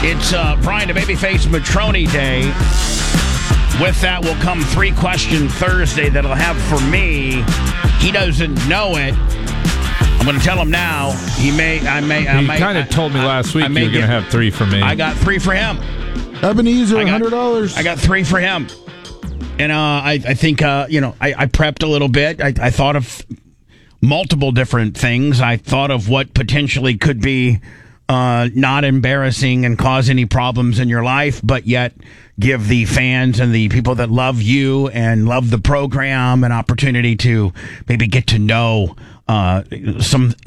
It's Brian the Babyface Matroni Day. With that will come 3-question Thursday that'll have for me. He doesn't know it. I'm going to tell him now. He kind of told me last week you were going to have 3 for me. I got 3 for him. Ebenezer, $100. I got 3 for him. And I think, I prepped a little bit. I thought of multiple different things. I thought of what potentially could be not embarrassing and cause any problems in your life, but yet give the fans and the people that love you and love the program an opportunity to maybe get to know some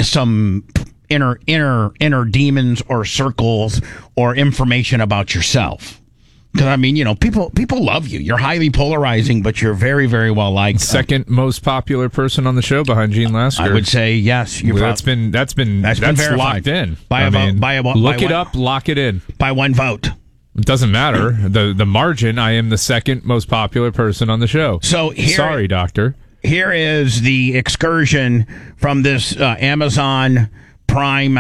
inner demons or circles or information about yourself. Because, people love you. You're highly polarizing, but you're very, very well liked. Second most popular person on the show behind Gene Lasker. I would say yes. That's verified. Locked in. Look it up, lock it in. By 1 vote. It doesn't matter. The margin, I am the second most popular person on the show. So sorry, doctor. Here is the excursion from this Amazon Prime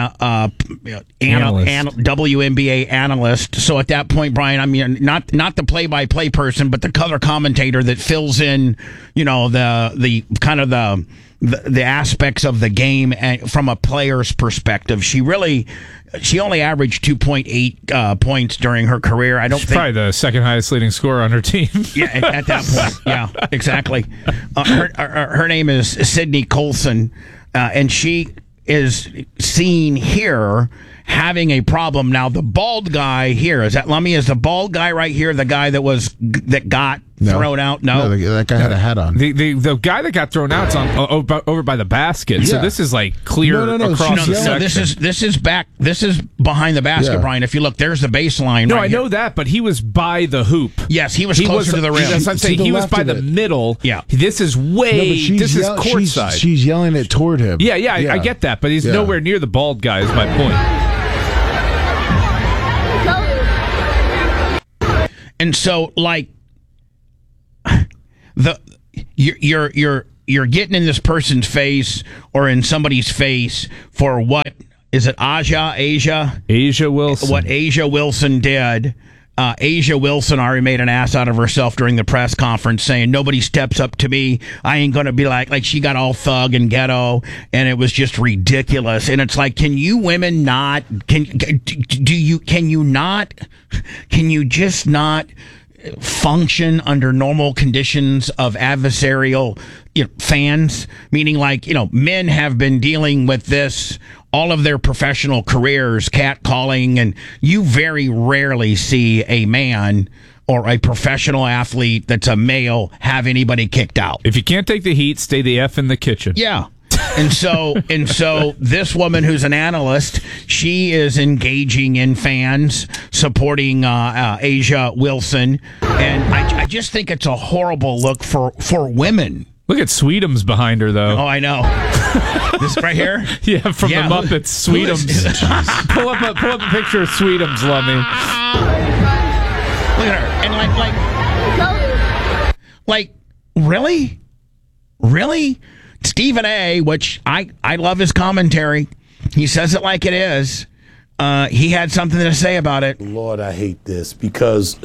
WNBA analyst. So at that point, Brian, not the play-by-play person, but the color commentator that fills in, the kind of the aspects of the game from a player's perspective. She only averaged 2.8 points during her career. She's probably the second highest leading scorer on her team. Yeah, at that point. Yeah, exactly. Her name is Sydney Colson, and she is seen here having a problem. Now, the bald guy here, is that Lummy? Is the bald guy right here the guy that got thrown out? No, that guy had a hat on. The guy that got thrown out's on over by the basket. Yeah. So this is like clear across the section. This is back. This is behind the basket, yeah. Brian. If you look, there's the baseline. No, right I know that, but he was by the hoop. Yes, he was closer to the rim. That's what I'm saying. He was by the middle. Yeah, this is this is courtside. She's yelling it toward him. Yeah, I get that, but he's nowhere near the bald guy. Is my point. And so, you're getting in this person's face or in somebody's face for what is it? Asia Wilson. What Asia Wilson did. Asia Wilson already made an ass out of herself during the press conference, saying nobody steps up to me. I ain't gonna be like she got all thug and ghetto, and it was just ridiculous. And it's like, can you women not? Can you just not function under normal conditions of adversarial fans? Meaning, men have been dealing with this all of their professional careers, catcalling, and you very rarely see a man or a professional athlete that's a male have anybody kicked out. If you can't take the heat, stay the F in the kitchen. Yeah. And so this woman who's an analyst, she is engaging in fans, supporting Asia Wilson, and I just think it's a horrible look for women. Look at Sweetums behind her, though. Oh, I know. This right here? Yeah, from the Muppets, Sweetums. Pull up a picture of Sweetums, Lummy. Look at her. And really? Really? Stephen A., which I love his commentary. He says it like it is. He had something to say about it. Lord, I hate this because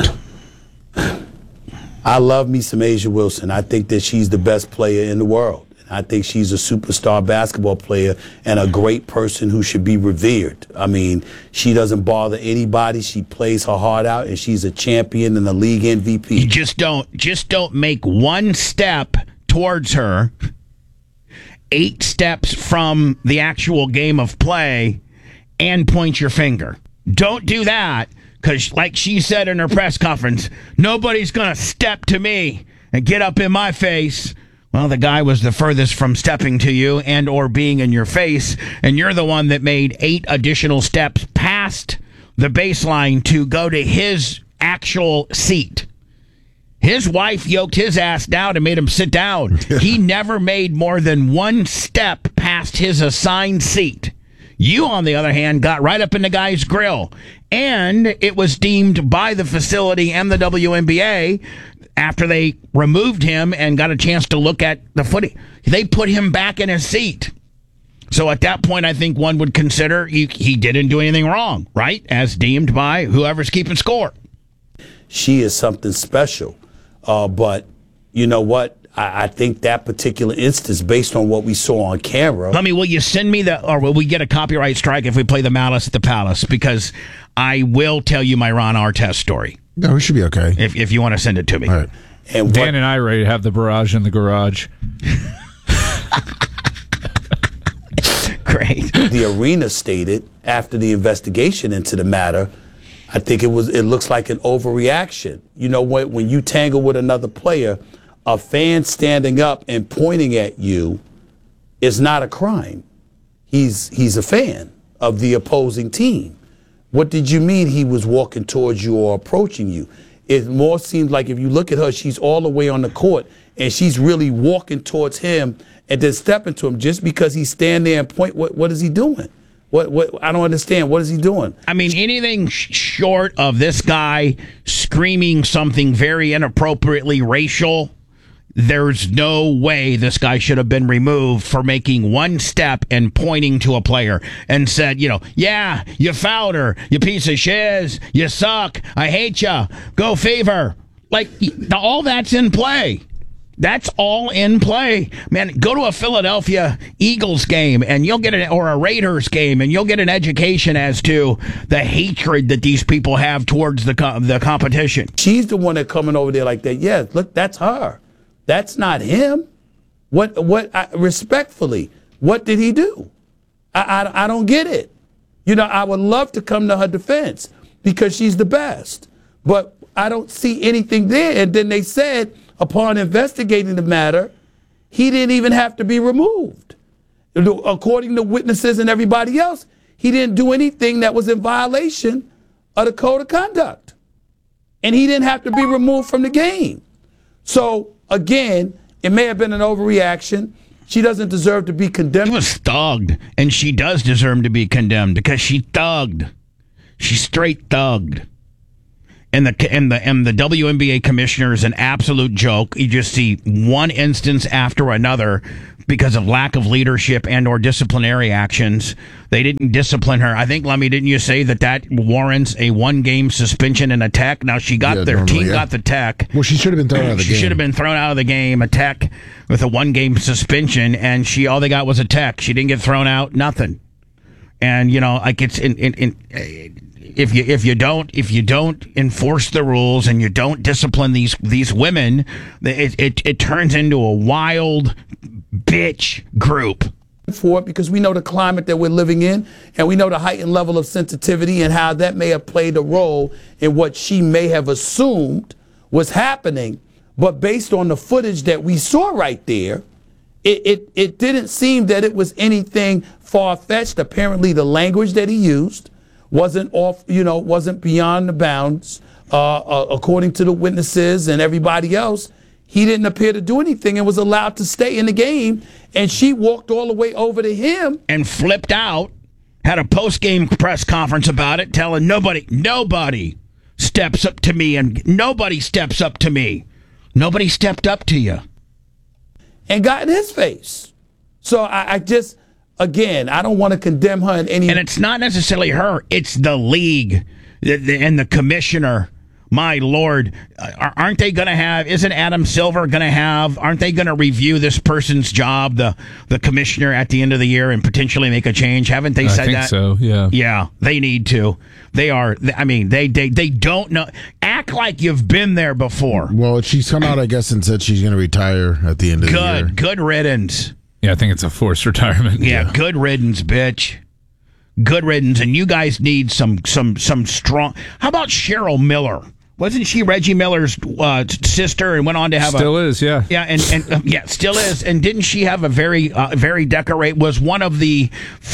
I love me some Asia Wilson. I think that she's the best player in the world. I think she's a superstar basketball player and a great person who should be revered. She doesn't bother anybody. She plays her heart out, and she's a champion and a league MVP. You just don't make one step towards her, 8 steps from the actual game of play, and point your finger. Don't do that, because like she said in her press conference, nobody's going to step to me and get up in my face. Well, the guy was the furthest from stepping to you and or being in your face, and you're the one that made 8 additional steps past the baseline to go to his actual seat. His wife yoked his ass down and made him sit down. He never made more than 1 step past his assigned seat. You, on the other hand, got right up in the guy's grill. And it was deemed by the facility and the WNBA, after they removed him and got a chance to look at the footage, they put him back in his seat. So at that point, I think one would consider he didn't do anything wrong, right? As deemed by whoever's keeping score. She is something special. But you know what? I think that particular instance, based on what we saw on camera. Will you send me or will we get a copyright strike if we play the Malice at the Palace? Because I will tell you my Ron Artest story. No, we should be okay. If you want to send it to me. All right. And Dan and I are ready to have the barrage in the garage. Great. The arena stated after the investigation into the matter, I think it looks like an overreaction. You know what? When you tangle with another player, a fan standing up and pointing at you is not a crime. He's a fan of the opposing team. What did you mean he was walking towards you or approaching you? It more seems like if you look at her, she's all the way on the court and she's really walking towards him and then stepping to him just because he's standing there and point. What is he doing? What I don't understand. What is he doing? I mean, anything short of this guy screaming something very inappropriately racial, there's no way this guy should have been removed for making one step and pointing to a player and said, yeah, you fouled her, you piece of shiz, you suck, I hate you, go Fever. Like, all that's in play. That's all in play. Man, go to a Philadelphia Eagles game and you'll get or a Raiders game and you'll get an education as to the hatred that these people have towards the competition. She's the one that coming over there like that. Yeah, look, that's her. That's not him. Respectfully, what did he do? I don't get it. I would love to come to her defense because she's the best. But I don't see anything there. And then they said, upon investigating the matter, he didn't even have to be removed. According to witnesses and everybody else, he didn't do anything that was in violation of the code of conduct. And he didn't have to be removed from the game. So, again, it may have been an overreaction. She doesn't deserve to be condemned. She was thugged, and she does deserve to be condemned because she thugged. She straight thugged. And the WNBA commissioner is an absolute joke. You just see one instance after another because of lack of leadership and or disciplinary actions. They didn't discipline her. I think, Lummy, didn't you say that warrants a 1-game suspension and a tech? Now, their team got the tech. Well, she should have been thrown out of the game. She should have been thrown out of the game, a tech with a 1-game suspension, and all they got was a tech. She didn't get thrown out, nothing. And, it's if you don't enforce the rules and you don't discipline these women, it turns into a wild bitch group. For it because we know the climate that we're living in and we know the heightened level of sensitivity and how that may have played a role in what she may have assumed was happening. But based on the footage that we saw right there, it didn't seem that it was anything far-fetched. Apparently the language that he used wasn't beyond the bounds. According to the witnesses and everybody else, he didn't appear to do anything and was allowed to stay in the game. And she walked all the way over to him. And flipped out, had a post-game press conference about it, telling nobody steps up to me and nobody steps up to me. Nobody stepped up to you. And got in his face. So I just... Again, I don't want to condemn her in any... And it's not necessarily her. It's the league and the commissioner. My Lord. Aren't they going to have... Isn't Adam Silver going to have... Aren't they going to review this person's job, the commissioner, at the end of the year and potentially make a change? Haven't they said that? I think so, yeah. Yeah, they need to. They are... I mean, they don't know... Act like you've been there before. Well, she's come out, I guess, and said she's going to retire at the end of the year. Good riddance. Yeah, I think it's a forced retirement. Yeah, good riddance, bitch. Good riddance. And you guys need some strong... How about Cheryl Miller? Wasn't she Reggie Miller's sister and went on to have Still is, yeah. Yeah, and still is. And didn't she have a very was one of the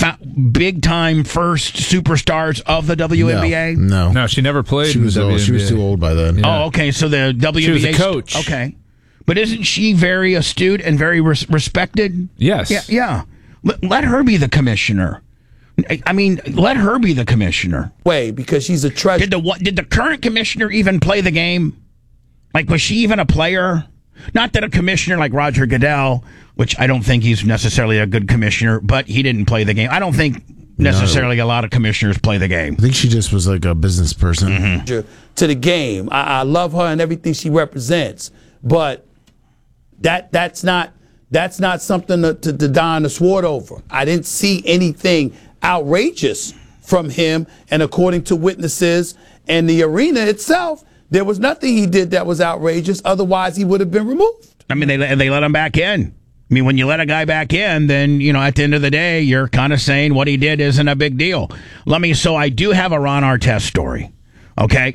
big-time first superstars of the WNBA? No, she never played in the WNBA. She was too old by then. Yeah. Oh, okay, so the WNBA... She was a coach. Okay. But isn't she very astute and very respected? Yes. Yeah. Let her be the commissioner. I mean, let her be the commissioner. Because she's a treasure. Did the current commissioner even play the game? Like, was she even a player? Not that a commissioner like Roger Goodell which I don't think he's necessarily a good commissioner, but he didn't play the game. I don't think necessarily a lot of commissioners play the game. I think she just was like a business person. To the game. I love her and everything she represents, but that's not something to die on the sword over. I didn't see anything outrageous from him, and according to witnesses and the arena itself, there was nothing he did that was outrageous. Otherwise, he would have been removed. I mean, they let him back in. I mean, when you let a guy back in, then, at the end of the day, you're kind of saying what he did isn't a big deal. So I do have a Ron Artest story, okay?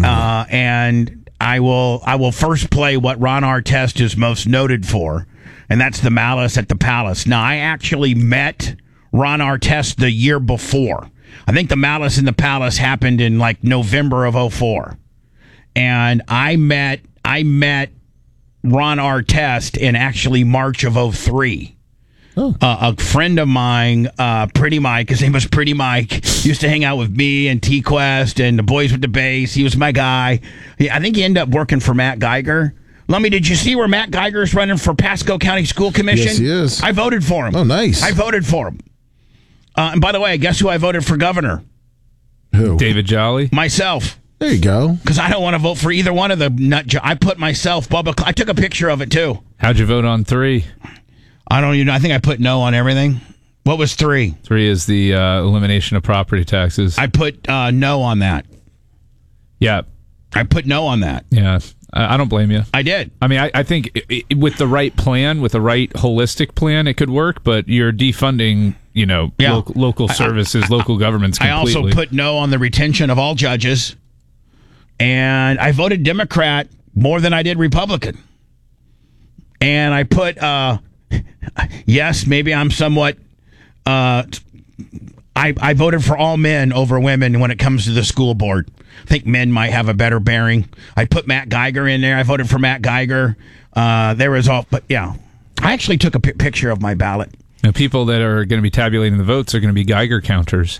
And I will first play what Ron Artest is most noted for, and that's the Malice at the Palace. Now, I actually met Ron Artest the year before. I think the Malice in the Palace happened in like November of 2004. And I met Ron Artest in actually March of 2003. A friend of mine, Pretty Mike, his name was Pretty Mike, used to hang out with me and T-Quest and the boys with the bass. He was my guy. I think he ended up working for Matt Geiger. Lummy, did you see where Matt Geiger is running for Pasco County School Commission? Yes, he is. I voted for him. Oh, nice. I voted for him. And by the way, guess who I voted for governor? Who? David Jolly. Myself. There you go. Because I don't want to vote for either one of the I put myself, Bubba. I took a picture of it, too. How'd you vote on 3? I don't even know. I think I put no on everything. What was 3? 3 is the elimination of property taxes. I put no on that. Yeah. I put no on that. Yeah. I don't blame you. I did. I mean, I think with the right plan, with the right holistic plan, it could work, but you're defunding, local services, local governments completely. I also put no on the retention of all judges, and I voted Democrat more than I did Republican. And I put, yes, maybe I'm somewhat, I voted for all men over women when it comes to the school board. I think men might have a better bearing. I put Matt Geiger in there. I voted for Matt Geiger. There was all, but yeah, I actually took a picture of my ballot. Now, people that are going to be tabulating the votes are going to be Geiger counters.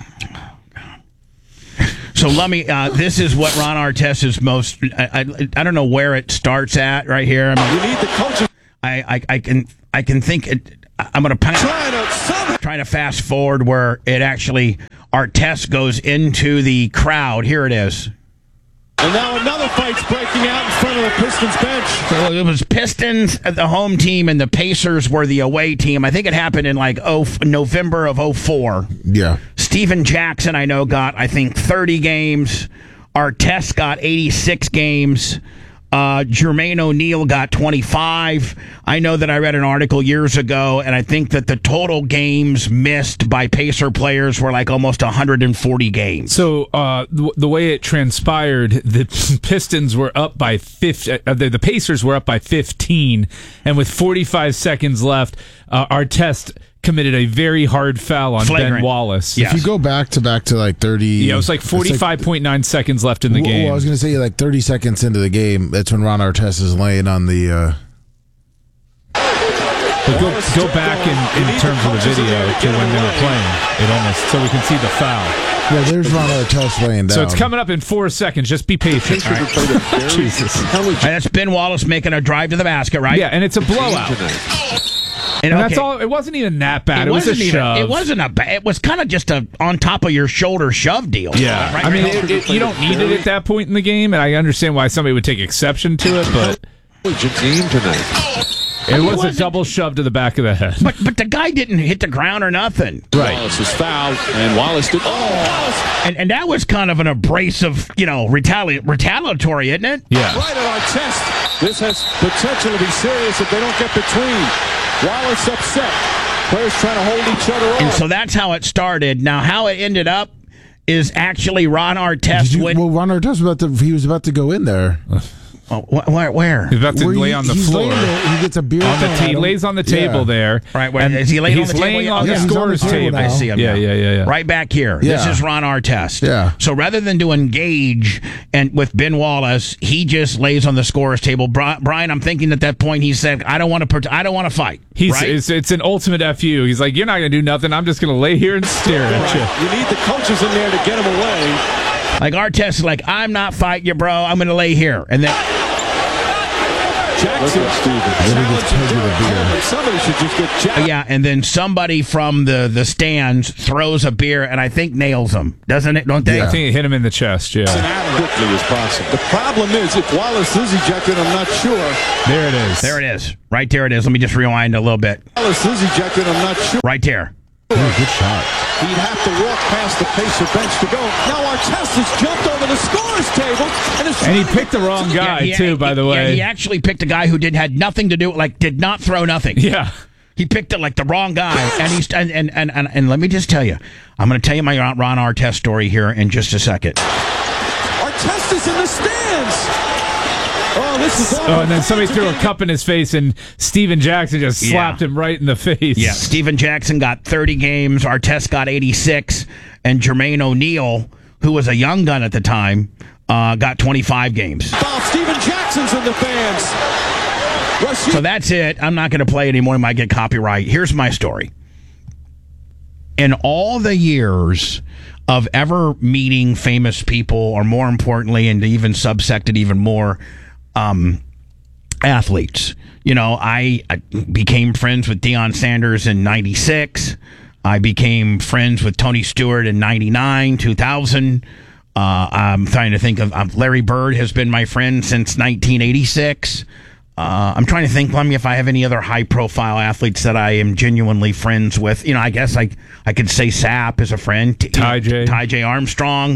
So let me. This is what Ron Artest is most. I don't know where it starts at right here. I mean, you need the coaches. I can think it. I'm going to trying to fast forward where it actually Artest goes into the crowd. Here it is. And now another fight's breaking out in front of the Pistons bench. So it was Pistons at the home team and the Pacers were the away team. I think it happened in like November of 2004. Yeah. Steven Jackson, I know, got, 30 games. Artest got 86 games. Jermaine O'Neal got 25. I know that I read an article years ago, and I think that the total games missed by Pacer players were like almost 140 games. So the way it transpired, the Pistons were up by the Pacers were up by 15, and with 45 seconds left, Artest committed a very hard foul on Flagrant. Ben Wallace. Yes. If you go back to like 30... Yeah, it was like 45.9 seconds left in the game. Well, I was going to say like 30 seconds into the game, that's when Ron Artest is laying on the... But go back in terms of the video to when they were playing it almost, so we can see the foul. Yeah, there's Ron Artest laying down. So it's coming up in 4 seconds. Just be patient. Right. Jesus. That's Ben Wallace making a drive to the basket, right? Yeah, and it's a blowout. And that's all. It wasn't even that bad. It was a shove. It wasn't a bad. It was kind of just a on top of your shoulder shove deal. Yeah, right? I mean, you don't need it at that point in the game, and I understand why somebody would take exception to it, but it was a double shove to the back of the head. But the guy didn't hit the ground or nothing. Right. Wallace was fouled, and Wallace did. And that was kind of an abrasive, retaliatory, isn't it? Yeah. Right at our chest. This has potential to be serious if they don't get between. Wallace upset. Players trying to hold each other off. And so that's how it started. Now, how it ended up is actually Ron Artest. Well, Ron Artest was about to go in there. Where? He's about to lay on the floor. He gets a beer on the table. Lays on the table there. Right. Where, is he laying on the table? Laying on the Yeah, scorer's table. I see him. Yeah, now. yeah. Right back here. Yeah. This is Ron Artest. Yeah. So rather than to engage and with Ben Wallace, he just lays on the scorer's table. Brian, I'm thinking at that point he said, "I don't want to fight." Right? It's an ultimate FU. He's like, "You're not going to do nothing. I'm just going to lay here and stare at you." You need the coaches in there to get him away. Like Artest is like, "I'm not fighting you, bro. I'm going to lay here," and then. Jackson. Somebody should just get Jackson. Yeah, and then somebody from the stands throws a beer and I think nails him, doesn't it? Don't they? I think it hit him in the chest. Yeah. As quickly as possible. The problem is, if Wallace is ejected, I'm not sure. There it is. There it is. Right there it is. Let me just rewind a little bit. Wallace is ejected, I'm not sure. Right there. Oh, good shot. He'd have to walk past the Pacer bench to go. Now Artest has jumped over the scorer's table. And he picked the wrong guy, too, by the way. Yeah, he actually picked a guy who had nothing to do, did not throw nothing. Yeah. He picked it like the wrong guy, and let me just tell you, I'm going to tell you my Ron Artest story here in just a second. Artest is in the stands. Oh, this is all. Oh, and then somebody threw a cup in his face, and Steven Jackson just slapped him right in the face. Yeah, Steven Jackson got 30 games, Artest got 86, and Jermaine O'Neal, who was a young gun at the time, got 25 games. Steven Jackson's in the fans. So that's it. I'm not going to play anymore. I might get copyright. Here's my story. In all the years of ever meeting famous people, or more importantly, and even subsected even more, athletes. You know, I became friends with Deion Sanders in 96. I became friends with Tony Stewart in 99, 2000. I'm trying to think of Larry Bird has been my friend since 1986. I'm trying to think, Lummy, if I have any other high-profile athletes that I am genuinely friends with. You know, I guess I could say Sapp is a friend. Ty J. Armstrong.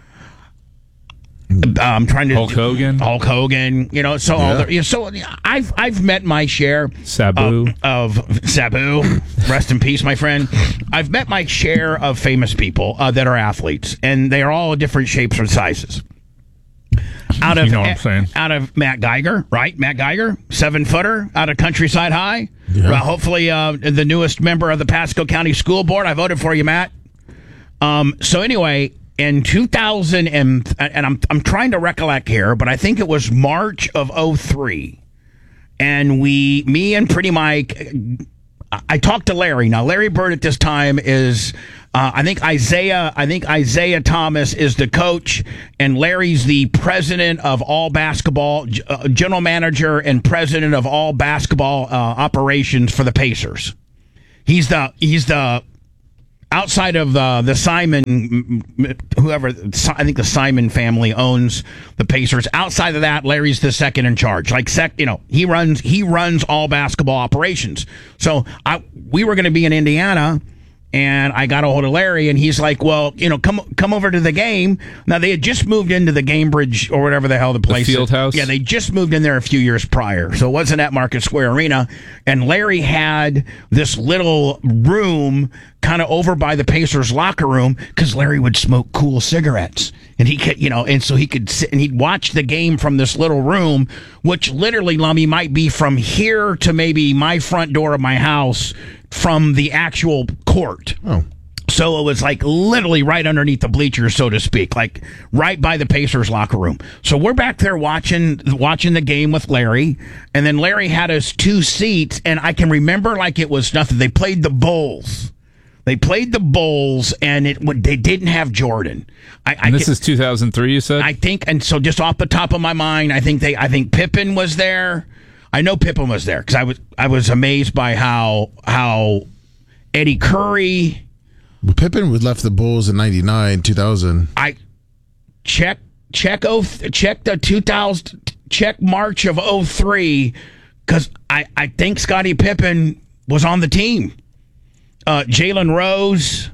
I'm trying to Hulk Hogan. You know, so I've met my share Sabu of Sabu. Rest in peace, my friend. I've met my share of famous people that are athletes, and they are all different shapes and sizes. Out of Matt Geiger, right? Matt Geiger, 7-footer out of Countryside High. Yeah. Hopefully, the newest member of the Pasco County School Board. I voted for you, Matt. So anyway, in 2000, and I'm trying to recollect here, but I think it was March of 2003, and me and Pretty Mike, I talked to Larry. Now, Larry Bird at this time is, I think Isaiah Thomas is the coach, and Larry's the president of all basketball, general manager and president of all basketball operations for the Pacers. He's the outside of the Simon, whoever, I think the Simon family owns the Pacers. Outside of that, Larry's the second in charge. He runs all basketball operations. So we were going to be in Indiana, and I got a hold of Larry, and he's like, well, come over to the game. Now, they had just moved into the Gamebridge, or whatever the hell the place is. The Fieldhouse? Yeah, they just moved in there a few years prior. So it wasn't at Market Square Arena. And Larry had this little room kind of over by the Pacers locker room, because Larry would smoke cool cigarettes. And he could, and so he could sit and he'd watch the game from this little room, which literally, Lummy, might be from here to maybe my front door of my house from the actual court. Oh. So it was like literally right underneath the bleachers, so to speak, like right by the Pacers locker room. So we're back there watching the game with Larry, and then Larry had us 2 seats, and I can remember like it was nothing. They played the Bulls. And they didn't have Jordan. This is 2003, you said? I think, and so just off the top of my mind, I think Pippen was there. I know Pippen was there because I was amazed by how Eddie Curry. Pippen left the Bulls in 99, 2000. I check the 2000, check March of 2003, because I think Scottie Pippen was on the team. Jalen Rose.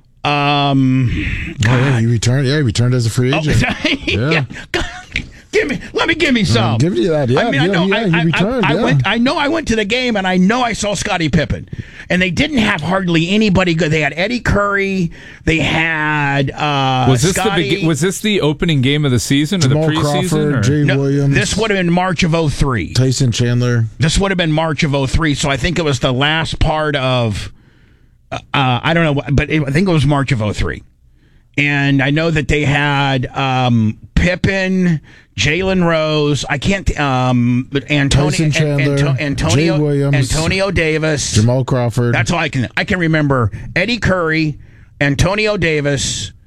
He returned. Yeah, he returned as a free agent. Yeah. Give me some. I'm giving you that. Yeah, he returned. I went to the game, and I know I saw Scottie Pippen, and they didn't have hardly anybody good. They had Eddie Curry. They had Was this the opening game of the season, Jamal or the preseason? Crawford, Jay Williams. This would have been March of 2003. Tyson Chandler. This would have been March of 2003. So I think it was the last part of. I don't know, but I think it was March of 2003. And I know that they had Pippen, Jalen Rose. I can't. Tyson Chandler, Antonio Jay Williams, Antonio Davis, Jamal Crawford. That's all I can remember. Eddie Curry, Antonio Davis,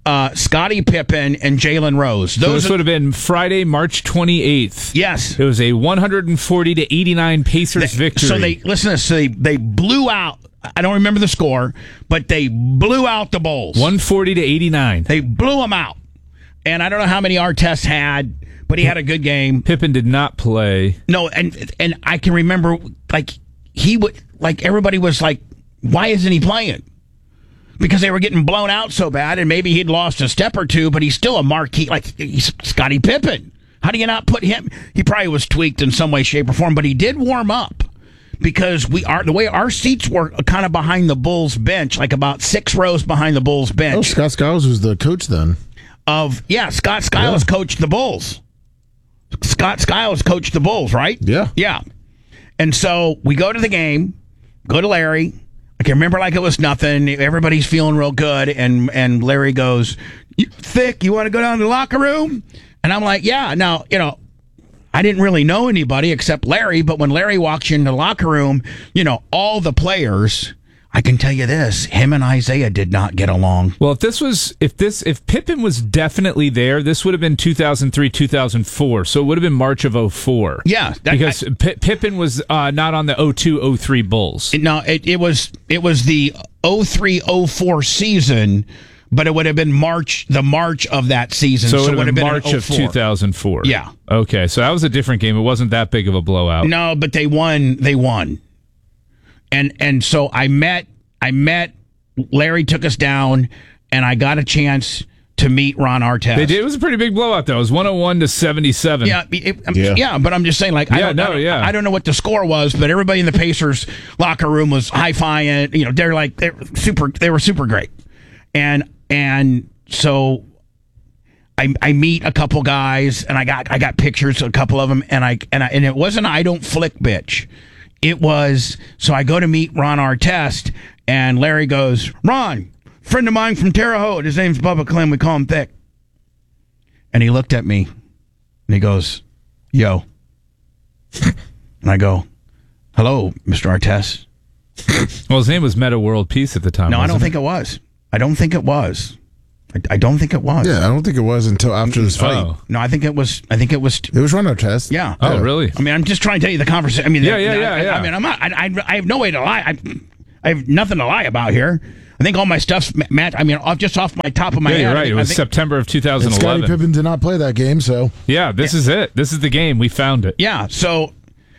Scottie Pippen, and Jalen Rose. So this would have been Friday, March 28th. Yes. It was a 140-89 Pacers victory. So listen to this. So they blew out. I don't remember the score, but they blew out the Bulls. 140-89. They blew them out. And I don't know how many Artest had, but he had a good game. Pippen did not play. No, and I can remember, everybody was like, why isn't he playing? Because they were getting blown out so bad, and maybe he'd lost a step or two, but he's still a marquee, he's Scottie Pippen. How do you not put him? He probably was tweaked in some way, shape, or form, but he did warm up. Because the way our seats were kind of behind the Bulls bench, like about 6 rows behind the Bulls bench. Oh, Scott Skiles was the coach then. Scott Skiles coached the Bulls. Scott Skiles coached the Bulls, right? Yeah. Yeah. And so we go to the game, go to Larry. I can remember like it was nothing. Everybody's feeling real good. And Larry goes, Thick, you want to go down to the locker room? And I'm like, yeah. Now, I didn't really know anybody except Larry, but when Larry walks you into the locker room, all the players, I can tell you this, him and Isaiah did not get along. Well, if Pippen was definitely there, this would have been 2003, 2004. So it would have been March of 2004. Yeah. Because Pippen was not on the 02-03 Bulls. No, it was the 03-04 season. But it would have been the March of that season. So it would have been March of 2004. Yeah. Okay, so that was a different game. It wasn't that big of a blowout. No, but they won. And so I met Larry, took us down, and I got a chance to meet Ron Artest. They did. It was a pretty big blowout, though. It was 101-77. Yeah, but I'm just saying, I don't know what the score was, but everybody in the Pacers locker room was high-fiving. They were super great. And so I meet a couple guys, and I got pictures of a couple of them, and it wasn't I don't flick bitch. It was, so I go to meet Ron Artest, and Larry goes, Ron, friend of mine from Terre Haute, his name's Bubba Clem, we call him Thick. And he looked at me, and he goes, yo. And I go, hello, Mr. Artest. Well, his name was Meta World Peace at the time. No, I don't think it was. I don't think it was. I don't think it was. Yeah, I don't think it was until after this fight. Oh. No, I think it was. It was Ron Artest. Yeah. Oh, really? I mean, I'm just trying to tell you the conversation. I mean, yeah. I mean, I'm not. I have no way to lie. I have nothing to lie about here. I think all my stuff's matched. I mean, just off my top of my head. You're right. It was September of 2011. Scottie Pippen did not play that game, so yeah, this is it. This is the game. We found it. Yeah. So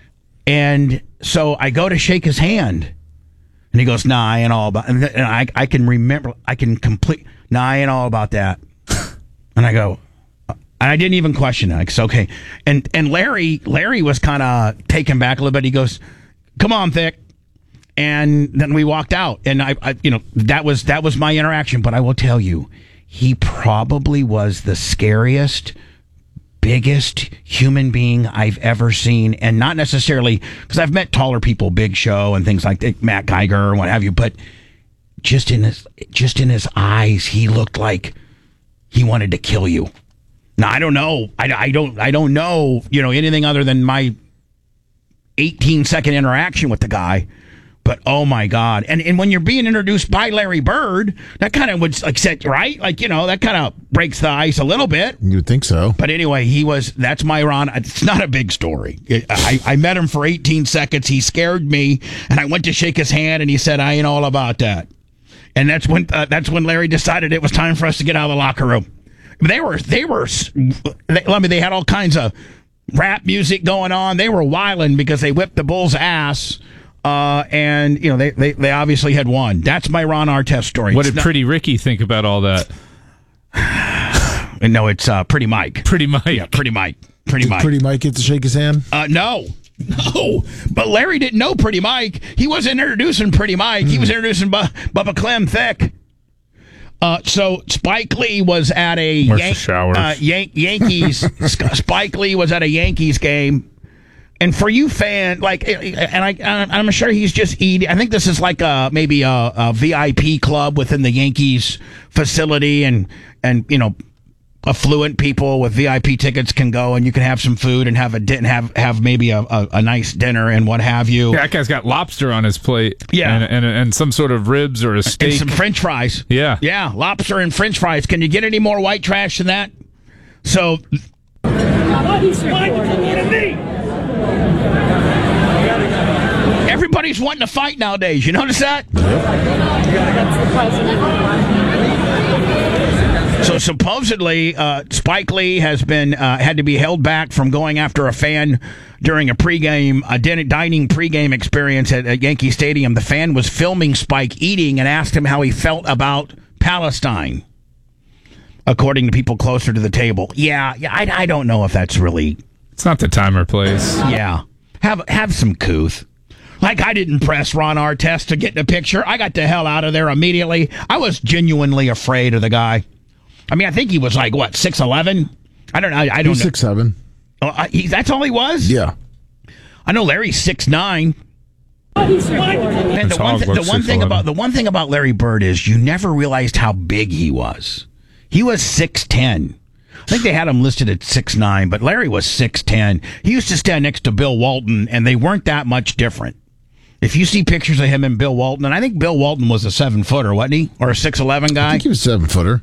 I go to shake his hand. And he goes, nah, I ain't all about, and I can remember, nah, I ain't all about that. And I go, I didn't even question it. It's okay. And Larry was kind of taken back a little bit. He goes, come on, Thick. And then we walked out, and I that was my interaction. But I will tell you, he probably was the scariest, biggest human being I've ever seen, and not necessarily because I've met taller people, Big Show and things like that, Matt Geiger or what have you, but just in his eyes, he looked like he wanted to kill you. Now I don't know, I don't know, anything other than my 18-second interaction with the guy. But oh my God! And when you're being introduced by Larry Bird, that kind of would set right, that kind of breaks the ice a little bit. You'd think so. But anyway, that's my Ron. It's not a big story. I met him for 18 seconds. He scared me, and I went to shake his hand, and he said, "I ain't all about that." And that's when Larry decided it was time for us to get out of the locker room. They had all kinds of rap music going on. They were wilding because they whipped the Bulls' ass. And they obviously had won. That's my Ron Artest story. What did Pretty Ricky think about all that? No, it's Pretty Mike. Pretty Mike. Yeah, Pretty Mike. Did Pretty Mike get to shake his hand? No. But Larry didn't know Pretty Mike. He wasn't introducing Pretty Mike. He was introducing Bubba Clem Thick. So Spike Lee was at a Yankees. Spike Lee was at a Yankees game. And for you fan, I'm sure he's just eating. I think this is like maybe a VIP club within the Yankees facility, and affluent people with VIP tickets can go, and you can have some food and have maybe a nice dinner and what have you. Yeah, that guy's got lobster on his plate. Yeah. And some sort of ribs or a steak. And some French fries. Yeah. Yeah, lobster and French fries. Can you get any more white trash than that? So... Everybody's wanting to fight nowadays. You notice that? So supposedly, Spike Lee has been had to be held back from going after a fan during a dining pregame experience at Yankee Stadium. The fan was filming Spike eating and asked him how he felt about Palestine, according to people closer to the table. Yeah, I don't know if that's really. It's not the time or place. Yeah, have some couth. Like, I didn't press Ron Artest to get in a picture. I got the hell out of there immediately. I was genuinely afraid of the guy. I mean, I think he was like, what, 6'11"? I don't know. I don't He's know. 6'7". Oh, that's all he was? Yeah. I know Larry's 6'9". And the one thing about Larry Bird is you never realized how big he was. He was 6'10". I think they had him listed at 6'9", but Larry was 6'10". He used to stand next to Bill Walton, and they weren't that much different. If you see pictures of him and Bill Walton, and I think Bill Walton was a 7-footer, wasn't he? Or a 6'11" guy? I think he was 7-footer.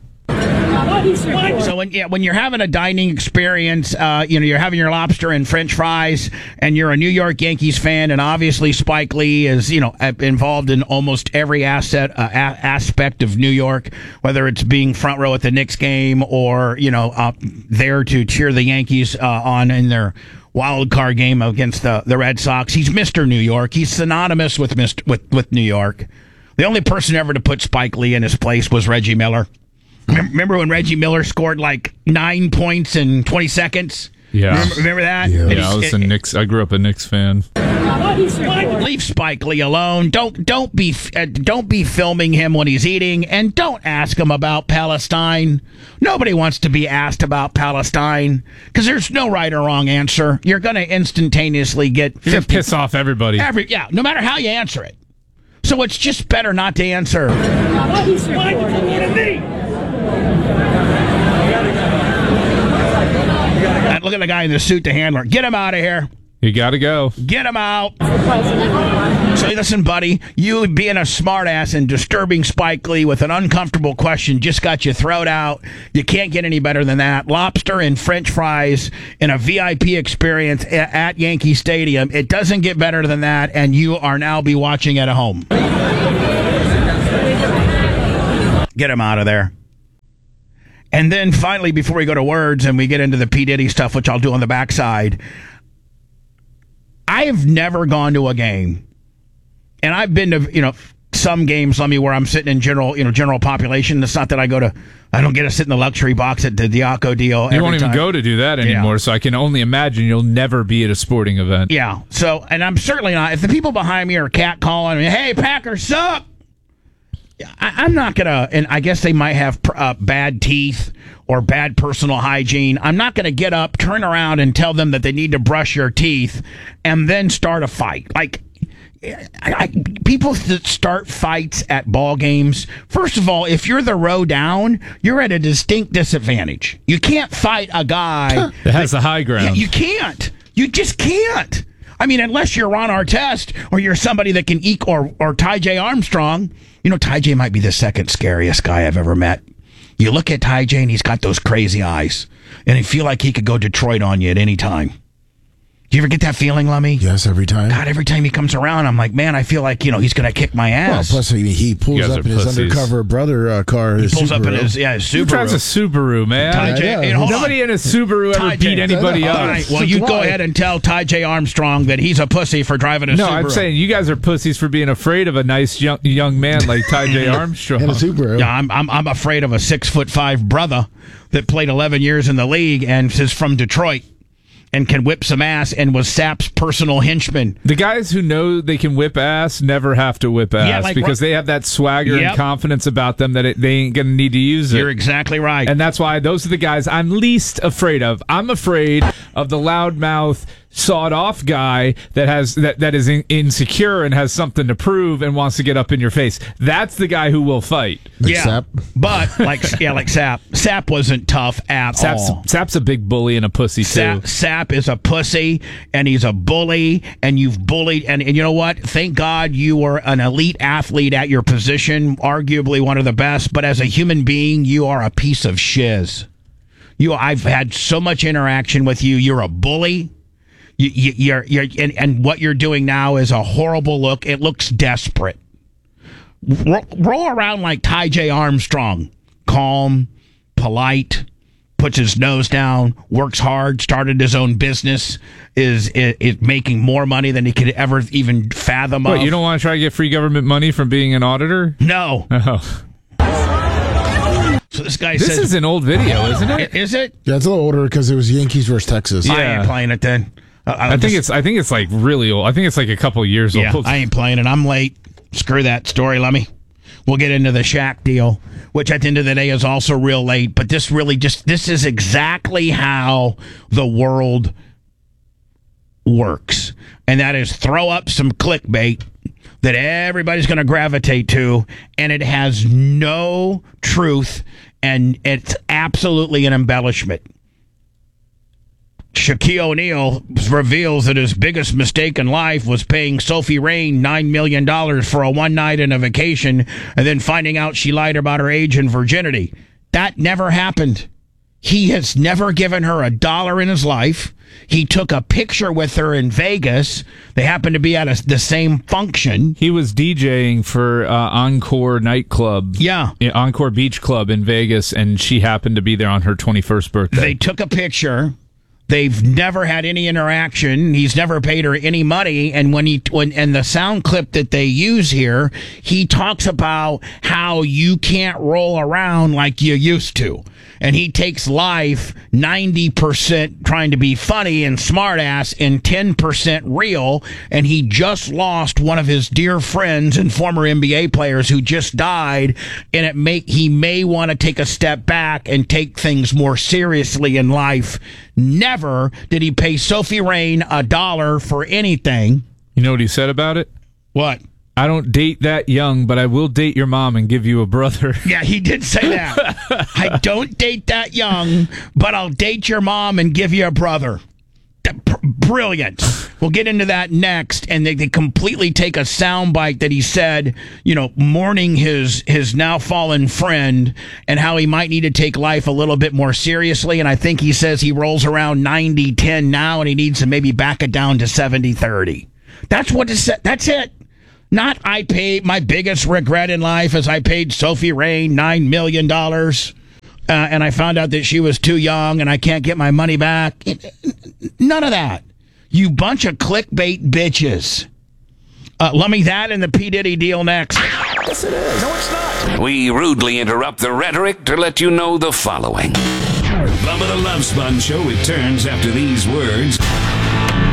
So when you're having a dining experience, you're having your lobster and French fries, and you're a New York Yankees fan, and obviously Spike Lee is involved in almost every aspect of New York, whether it's being front row at the Knicks game or there to cheer the Yankees on in their wild card game against the Red Sox. He's Mr. New York. He's synonymous with New York. The only person ever to put Spike Lee in his place was Reggie Miller. Remember when Reggie Miller scored like 9 points in 20 seconds? Yeah. Remember that? Yeah, I was a Knicks. I grew up a Knicks fan. Leave Spike Lee alone. Don't be filming him when he's eating, and don't ask him about Palestine. Nobody wants to be asked about Palestine because there's no right or wrong answer. You're going to instantaneously get 50. You're gonna piss off everybody. No matter how you answer it. So it's just better not to answer. Look at the guy in the suit, the handler. Get him out of here. You got to go. Get him out. So listen, buddy, you being a smartass and disturbing Spike Lee with an uncomfortable question just got your throat out. You can't get any better than that. Lobster and French fries in a VIP experience at Yankee Stadium. It doesn't get better than that, and you are now be watching at home. Get him out of there. And then finally, before we go to words and we get into the P. Diddy stuff, which I'll do on the backside, I have never gone to a game, and I've been to some games, where I'm sitting in general population. It's not that I don't get to sit in the luxury box at the Diaco deal. You won't even go to do that anymore. Yeah. So I can only imagine you'll never be at a sporting event. Yeah. So, and I'm certainly not. If the people behind me are catcalling me, "Hey, Packers suck," I'm not going to, and I guess they might have bad teeth or bad personal hygiene. I'm not going to get up, turn around, and tell them that they need to brush your teeth and then start a fight. Like, people that start fights at ball games, first of all, if you're the row down, you're at a distinct disadvantage. You can't fight a guy that has the high ground. Yeah, you can't. You just can't. I mean, unless you're Ron Artest or you're somebody that can eke or Ty J. Armstrong. Ty J might be the second scariest guy I've ever met. You look at Ty J and he's got those crazy eyes. And you feel like he could go Detroit on you at any time. Do you ever get that feeling, Lummy? Yes, every time. God, every time he comes around, I'm like, man, I feel like, he's going to kick my ass. Well, plus, he pulls up in his undercover brother car. He pulls up in his Subaru. Who drives a Subaru, man? Ty J. Hold Nobody in a Subaru ever beat anybody else. All right, well, you go ahead and tell Ty J. Armstrong that he's a pussy for driving a Subaru. No, I'm saying you guys are pussies for being afraid of a nice young man like Ty J. Armstrong. In a Subaru. Yeah, I'm afraid of a 6'5" brother that played 11 years in the league and is from Detroit. And can whip some ass and was Sapp's personal henchman. The guys who know they can whip ass never have to whip ass because they have that swagger and confidence about them that they ain't going to need to use it. You're exactly right. And that's why those are the guys I'm least afraid of. I'm afraid of the loudmouth, sawed-off guy that is insecure and has something to prove and wants to get up in your face. That's the guy who will fight. Like Sapp? But like Sapp. Sapp wasn't tough at all. Sapp's a big bully and a pussy too. Sapp is a pussy and he's a bully, and you've bullied. And you know what? Thank God you were an elite athlete at your position, arguably one of the best. But as a human being, you are a piece of shiz. I've had so much interaction with you. You're a bully. And what you're doing now is a horrible look. It looks desperate. Roll around like Ty J. Armstrong. Calm, polite, puts his nose down, works hard, started his own business, is making more money than he could ever even fathom. What, you don't want to try to get free government money from being an auditor? No. Oh. So this guy This is an old video, isn't it? Is it? Yeah, it's a little older because it was Yankees versus Texas. I ain't playing it then. I think it's like really old. I think it's like a couple years old. I ain't playing it. I'm late. Screw that story, Lemmy. We'll get into the Shaq deal, which at the end of the day is also real late. But this is exactly how the world works. And that is throw up some clickbait that everybody's going to gravitate to, and it has no truth, and it's absolutely an embellishment. Shaquille O'Neal reveals that his biggest mistake in life was paying Sophie Rain $9 million for a one night and a vacation, and then finding out she lied about her age and virginity. That never happened. He has never given her $1 in his life. He took a picture with her in Vegas. They happened to be at the same function. He was DJing for Encore nightclub. Yeah. Encore Beach Club in Vegas, and she happened to be there on her 21st birthday. They took a picture. They've never had any interaction. He's never paid her any money. And when the sound clip that they use here, he talks about how you can't roll around like you used to. And he takes life 90% trying to be funny and smartass and 10% real. And he just lost one of his dear friends and former NBA players who just died. And he may want to take a step back and take things more seriously in life. Never did he pay Sophie Rain $1 for anything. You know what he said about it? What? I don't date that young, but I will date your mom and give you a brother. Yeah, he did say that. I don't date that young, but I'll date your mom and give you a brother. Brilliant. We'll get into that next. And they completely take a soundbite that he said, mourning his now fallen friend and how he might need to take life a little bit more seriously. And I think he says he rolls around 90-10 now and he needs to maybe back it down to 70-30. That's what it said. That's it. Not I paid, my biggest regret in life is I paid Sophie Rain $9 million and I found out that she was too young and I can't get my money back. None of that. You bunch of clickbait bitches. Let me that and the P. Diddy deal next. Yes, it is. No, it's not. We rudely interrupt the rhetoric to let you know the following. Bubba the Love Sponge Show returns after these words.